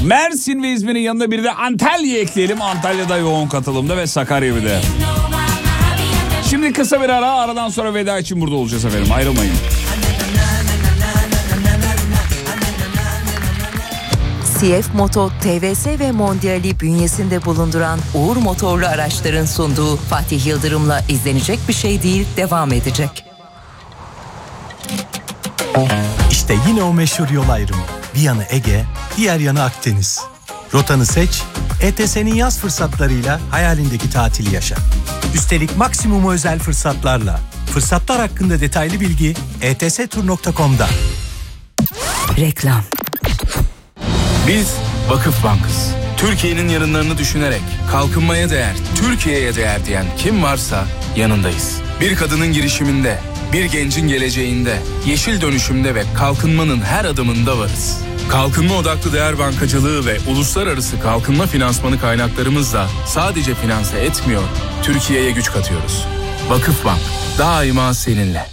Mersin ve İzmir'in yanında bir de Antalya ekleyelim. Antalya'da yoğun katılımda ve Sakarya bir de. Şimdi kısa bir ara, aradan sonra veda için burada olacağız efendim. Ayrılmayın. CF Moto, TVS ve Mondial'i bünyesinde bulunduran Uğur Motorlu Araçların sunduğu Fatih Yıldırım'la izlenecek bir şey değil devam edecek. İşte yine o meşhur yol ayrımı. Bir yanı Ege, diğer yanı Akdeniz. Rotanı seç, ETS'nin yaz fırsatlarıyla hayalindeki tatili yaşa. Üstelik maksimum özel fırsatlarla. Fırsatlar hakkında detaylı bilgi etstur.com'da. Reklam. Biz Vakıf Bank'ız. Türkiye'nin yarınlarını düşünerek kalkınmaya değer, Türkiye'ye değer diyen kim varsa yanındayız. Bir kadının girişiminde, bir gencin geleceğinde, yeşil dönüşümde ve kalkınmanın her adımında varız. Kalkınma odaklı değer bankacılığı ve uluslararası kalkınma finansmanı kaynaklarımızla sadece finanse etmiyor, Türkiye'ye güç katıyoruz. Vakıf Bank, daima seninle.